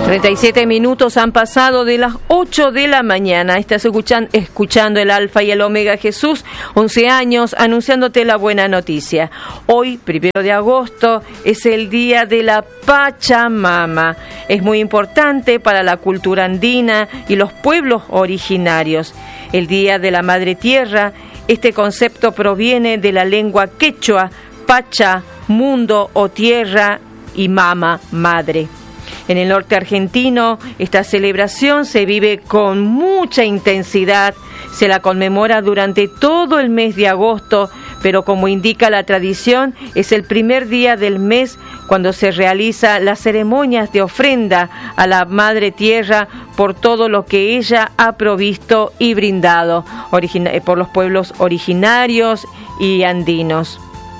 37 minutos han pasado de las 8 de la mañana. Estás escuchando el Alfa y el Omega Jesús, 11 años, anunciándote la buena noticia. Hoy, 1 de agosto, es el día de la Pachamama. Es muy importante para la cultura andina y los pueblos originarios. El Día de la Madre Tierra, este concepto proviene de la lengua quechua, Pacha, mundo o tierra, y mama, madre. En el norte argentino, esta celebración se vive con mucha intensidad, se la conmemora durante todo el mes de agosto, pero como indica la tradición, es el primer día del mes cuando se realizan las ceremonias de ofrenda a la Madre Tierra por todo lo que ella ha provisto y brindado por los pueblos originarios y andinos.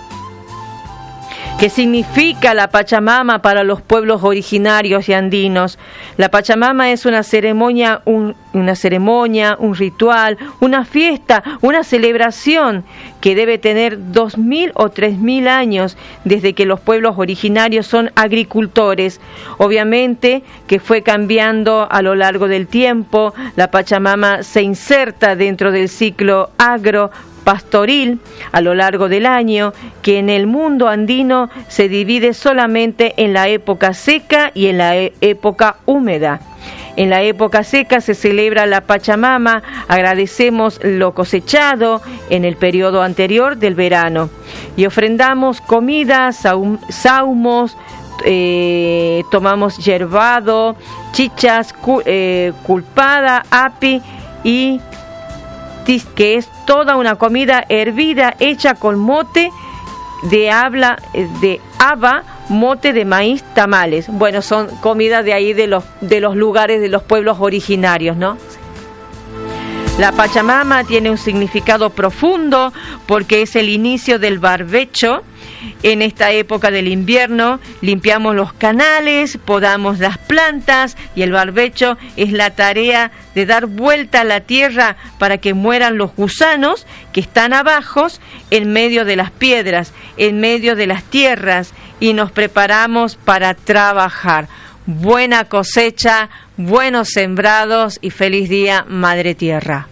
¿Qué significa la Pachamama para los pueblos originarios y andinos? La Pachamama es una ceremonia, un ritual, una fiesta, una celebración que debe tener 2.000 o 3.000 años desde que los pueblos originarios son agricultores. Obviamente que fue cambiando a lo largo del tiempo. La Pachamama se inserta dentro del ciclo pastoril a lo largo del año, que en el mundo andino se divide solamente en la época seca y en la época húmeda. En la época seca se celebra la Pachamama, agradecemos lo cosechado en el periodo anterior del verano y ofrendamos comida, saumos, tomamos yerbado, chichas, culpada, api y que es toda una comida hervida hecha con mote de haba, mote de maíz, tamales. Bueno, son comidas de ahí de los lugares de los pueblos originarios, ¿no? La Pachamama tiene un significado profundo porque es el inicio del barbecho. En esta época del invierno limpiamos los canales, podamos las plantas y el barbecho es la tarea de dar vuelta a la tierra para que mueran los gusanos que están abajo en medio de las piedras, en medio de las tierras, y nos preparamos para trabajar. Buena cosecha, buenos sembrados y feliz día, Madre Tierra.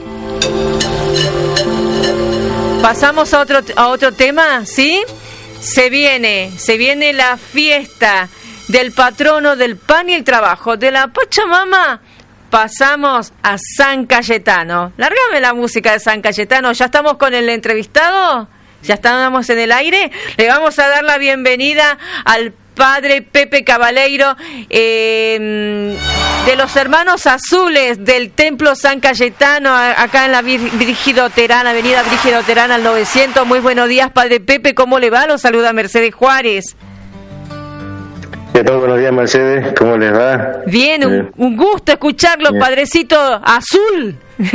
Pasamos a otro tema, ¿sí? Se viene la fiesta del patrono del pan y el trabajo, de la Pachamama. Pasamos a San Cayetano. Lárgame la música de San Cayetano. ¿Ya estamos con el entrevistado? ¿Ya estamos en el aire? Le vamos a dar la bienvenida al Padre Pepe Cabaleiro, de los Hermanos Azules del Templo San Cayetano, acá en la avenida Brígido Terán al 900. Muy buenos días, Padre Pepe, ¿cómo le va? Lo saluda Mercedes Juárez. ¿Qué tal? Buenos días, Mercedes, ¿cómo les va? Bien, un gusto escucharlo, Padrecito Azul.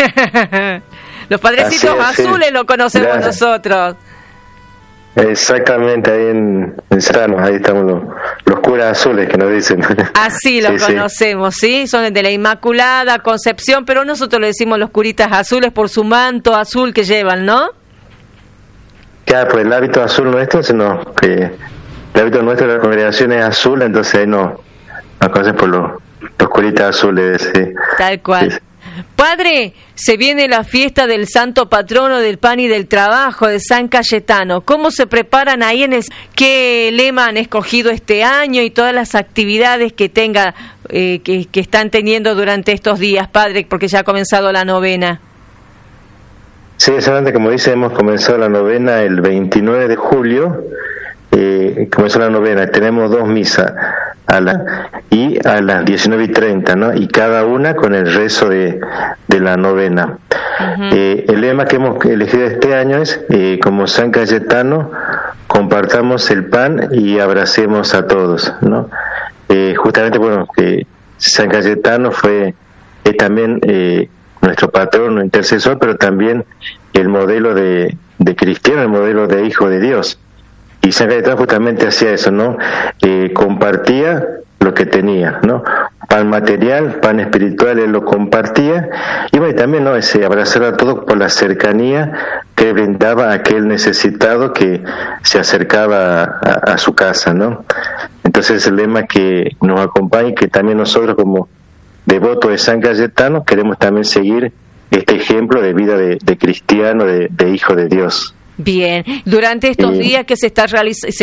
Los Padrecitos Azules lo conocemos nosotros. Exactamente, ahí en Serrano, ahí estamos los curas azules que nos dicen. Así los conocemos, ¿sí? Son de la Inmaculada Concepción, pero nosotros le decimos los curitas azules por su manto azul que llevan, ¿no? Claro, pues el hábito azul nuestro, el hábito nuestro de la congregación es azul, entonces ahí nos conocen por los curitas azules, sí. Tal cual. Sí. Padre, se viene la fiesta del santo patrono del pan y del trabajo de San Cayetano. ¿Cómo se preparan ahí qué lema han escogido este año y todas las actividades que están teniendo durante estos días, Padre, porque ya ha comenzado la novena? Sí, exactamente, como dice, hemos comenzado la novena el 29 de julio. Comenzó la novena, tenemos 2 misas a las 19:30, ¿no? Y cada una con el rezo de la novena. Uh-huh. El lema que hemos elegido este año es, como San Cayetano, compartamos el pan y abracemos a todos, ¿no? Justamente, bueno, que San Cayetano es también nuestro patrono intercesor, pero también el modelo de cristiano, el modelo de hijo de Dios. Y San Cayetano justamente hacía eso, ¿no? Compartía lo que tenía, ¿no? pan material, pan espiritual, él lo compartía, y bueno, también no ese abrazar a todos por la cercanía que brindaba a aquel necesitado que se acercaba a su casa, ¿no? Entonces el lema que nos acompaña y que también nosotros como devotos de San Cayetano queremos también seguir este ejemplo de vida de cristiano, de hijo de Dios. Bien, durante estos días que se